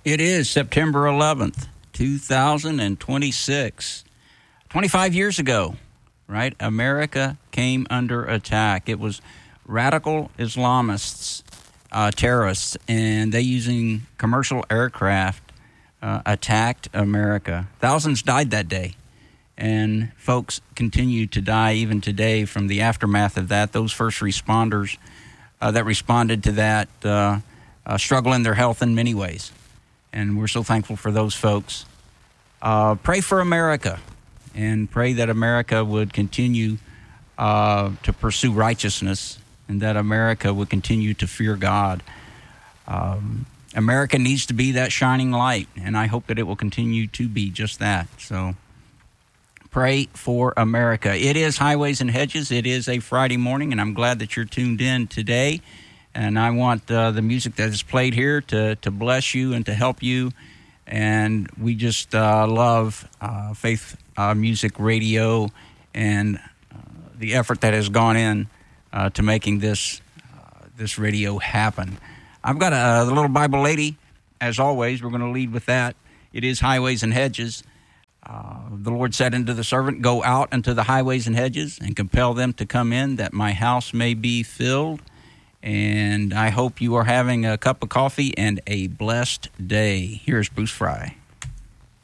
It is September 11th, 2026. 25 years ago, right? America came under attack. It was radical Islamists, terrorists, and they using commercial aircraft attacked America. Thousands died that day, and folks continue to die even today from the aftermath of that. Those first responders that responded to that struggle in their health in many ways. And we're so thankful for those folks. Pray for America and pray that America would continue to pursue righteousness and that America would continue to fear God. America needs to be that shining light, and I hope that it will continue to be just that. So pray for America. It is Highways and Hedges. It is a Friday morning, and I'm glad that you're tuned in today. And I want the music that is played here to bless you and to help you. And we just love Faith Music Radio and the effort that has gone in to making this radio happen. I've got a little Bible lady, as always. We're going to lead with that. It is Highways and Hedges. The Lord said unto the servant, go out into the highways and hedges and compel them to come in, that my house may be filled. And I hope you are having a cup of coffee and a blessed day. Here's Bruce Fry.